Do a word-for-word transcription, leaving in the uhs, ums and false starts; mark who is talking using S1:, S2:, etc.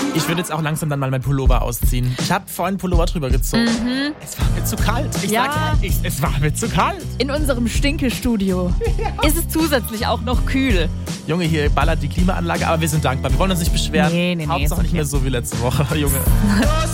S1: Ich würde jetzt auch langsam dann mal mein Pullover ausziehen. Ich habe vorhin Pullover drüber gezogen. Mhm. Es war mir zu kalt. Ich
S2: Ja.
S1: sag dir, ich, es war mir zu kalt.
S2: In unserem Stinkestudio ja. ist es zusätzlich auch noch kühl.
S1: Junge, hier ballert die Klimaanlage, aber wir sind dankbar. Wir wollen uns nicht beschweren.
S2: Nee, nee, nee,
S1: Hauptsache
S2: ist
S1: nicht
S2: okay.
S1: mehr so wie letzte Woche, Junge.